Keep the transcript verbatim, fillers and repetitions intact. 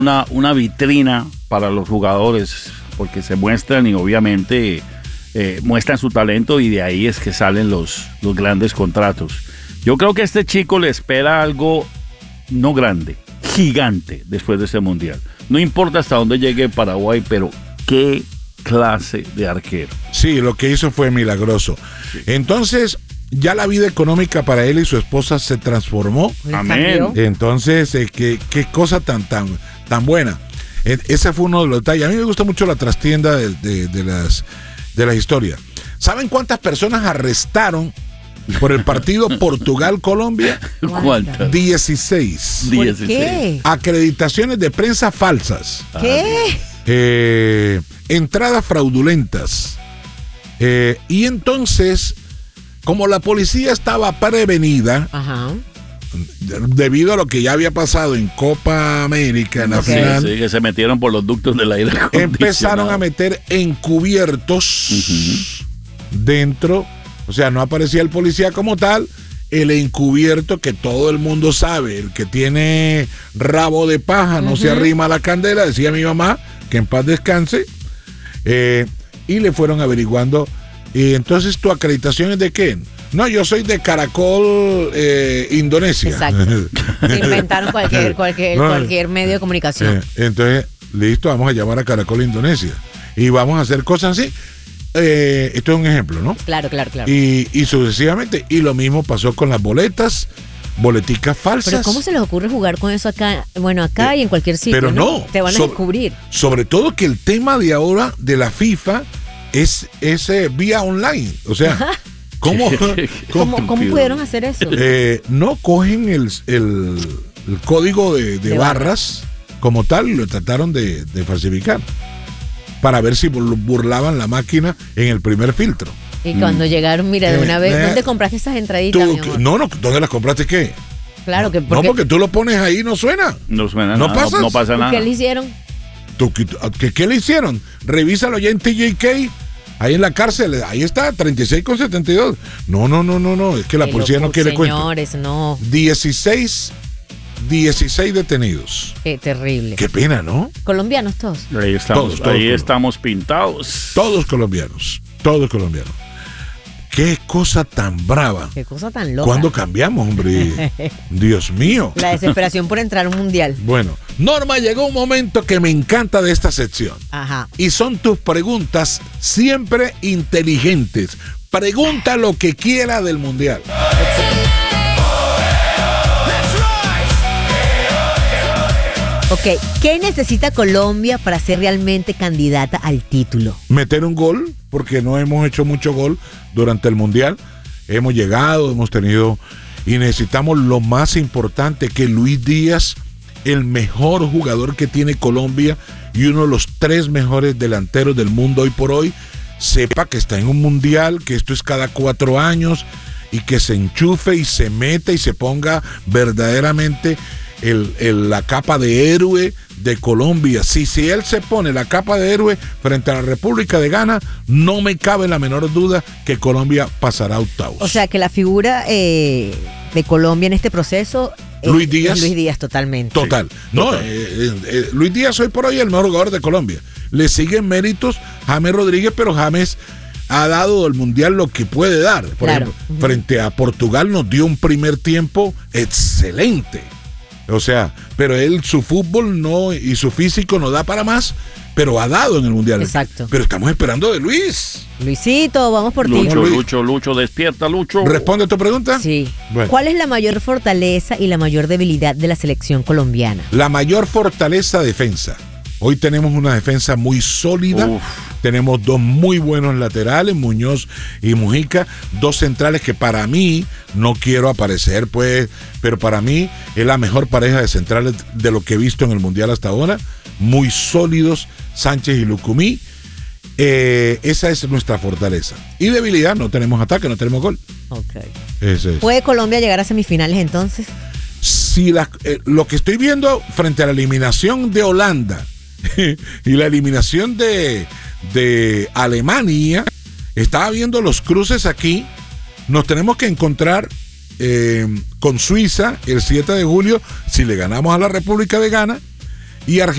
una, una vitrina para los jugadores, porque se muestran y obviamente eh, muestran su talento y de ahí es que salen los, los grandes contratos. Yo creo que a este chico le espera algo no grande, gigante después de este mundial. No importa hasta dónde llegue Paraguay, pero qué clase de arquero. Sí, lo que hizo fue milagroso. Sí. Entonces, ya la vida económica para él y su esposa se transformó. Amén. Entonces, eh, qué, qué cosa tan, tan, tan buena. Eh, ese fue uno de los detalles. A mí me gusta mucho la trastienda de, de, de, las, de las historias. ¿Saben cuántas personas arrestaron por el partido Portugal-Colombia? ¿Cuántas? dieciséis. ¿Por qué? Acreditaciones de prensa falsas. ¿Qué? Eh, entradas fraudulentas. Eh, y entonces, como la policía estaba prevenida, Ajá. debido a lo que ya había pasado en Copa América, en la Okay. final, Sí, que se metieron por los ductos del aire acondicionado. empezaron a meter encubiertos uh-huh. dentro. O sea, no aparecía el policía como tal, el encubierto que todo el mundo sabe, el que tiene rabo de paja, no uh-huh. se arrima a la candela, decía mi mamá, que en paz descanse, eh, y le fueron averiguando. Y entonces, ¿tu acreditación es de qué? No, yo soy de Caracol, eh, Indonesia. Exacto. Se inventaron cualquier, cualquier, no, cualquier medio de comunicación. Eh, entonces, listo, vamos a llamar a Caracol, Indonesia. Y vamos a hacer cosas así. Eh, esto es un ejemplo, ¿no? Claro, claro, claro. Y, y sucesivamente. Y lo mismo pasó con las boletas, boleticas falsas. Pero ¿cómo se les ocurre jugar con eso acá? Bueno, acá eh, y en cualquier sitio, pero no, ¿no? Te van a so, descubrir. Sobre todo que el tema de ahora de la FIFA es, es eh, vía online. O sea, ¿cómo, ¿Cómo, ¿Cómo pudieron hacer eso? Eh, no cogen el, el, el código de, de, de barras como tal y lo trataron de, de falsificar para ver si burlaban la máquina en el primer filtro. Y cuando mm. llegaron, mira, de una eh, vez, eh, ¿dónde compraste esas entraditas, tú, mi amor? No, no, ¿dónde las compraste qué? Claro que porque... No, porque tú lo pones ahí, no suena. No suena no nada, pasa, no, no pasa nada. ¿Qué le hicieron? ¿Tú, qué, ¿Qué le hicieron? Revísalo ya en T J K, ahí en la cárcel, ahí está, treinta y seis con setenta y dos. No, no, no, no, no, es que la Qué policía loco, no quiere cuenta. Señores, no. dieciséis, dieciséis detenidos. Qué terrible. Qué pena, ¿no? Colombianos todos. Ahí estamos, todos, todos ahí todos. estamos pintados. Todos colombianos, todos colombianos. Qué cosa tan brava. Qué cosa tan loca. ¿Cuándo cambiamos, hombre? Dios mío. La desesperación por entrar a un mundial. Bueno, Norma, llegó un momento que me encanta de esta sección. Ajá. Y son tus preguntas siempre inteligentes. Pregunta lo que quiera del mundial. Ok, ¿qué necesita Colombia para ser realmente candidata al título? Meter un gol, porque no hemos hecho mucho gol durante el mundial. Hemos llegado, hemos tenido, y necesitamos lo más importante, que Luis Díaz, el mejor jugador que tiene Colombia y uno de los tres mejores delanteros del mundo hoy por hoy, sepa que está en un mundial, que esto es cada cuatro años y que se enchufe y se meta y se ponga verdaderamente El, el, la capa de héroe de Colombia. Si, si él se pone la capa de héroe frente a la República de Ghana, no me cabe la menor duda que Colombia pasará a octavos. O sea que la figura eh, de Colombia en este proceso es Luis Díaz. Es Luis Díaz totalmente. Total. Sí, no, total. Eh, eh, eh, Luis Díaz hoy por hoy es el mejor jugador de Colombia. Le siguen méritos James Rodríguez, pero James ha dado al mundial lo que puede dar. Por claro. ejemplo, uh-huh. frente a Portugal nos dio un primer tiempo excelente. O sea, pero él, su fútbol no y su físico no da para más, pero ha dado en el mundial. Exacto. Pero estamos esperando de Luis. Luisito, vamos por Lucho, ti. Lucho, Lucho, Lucho, despierta, Lucho. ¿Responde a tu pregunta? Sí. Bueno. ¿Cuál es la mayor fortaleza y la mayor debilidad de la selección colombiana? La mayor fortaleza, defensa. Hoy tenemos una defensa muy sólida. Uf. Tenemos dos muy buenos laterales, Muñoz y Mujica, dos centrales que para mí, no quiero aparecer pues, pero para mí es la mejor pareja de centrales de lo que he visto en el Mundial hasta ahora, muy sólidos, Sánchez y Lucumí. Eh, esa es nuestra fortaleza. Y debilidad, no tenemos ataque, no tenemos gol. Okay. Ese es. ¿Puede Colombia llegar a semifinales entonces? Si la, eh, lo que estoy viendo frente a la eliminación de Holanda y la eliminación de, de Alemania, estaba viendo los cruces aquí. Nos tenemos que encontrar eh, con Suiza el siete de julio si le ganamos a la República de Ghana, y Argentina.